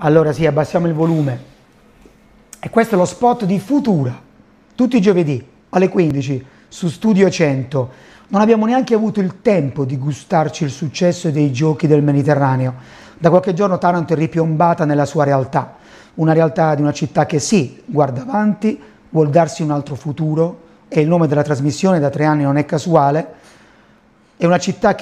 Allora sì, abbassiamo il volume. E questo è lo spot di Futura, tutti i giovedì alle 15 su Studio 100. Non abbiamo neanche avuto il tempo di gustarci il successo dei giochi del Mediterraneo. Da qualche giorno Taranto è ripiombata nella sua realtà, una realtà di una città che sì, guarda avanti, vuol darsi un altro futuro, e il nome della trasmissione da 3 anni non è casuale, è una città che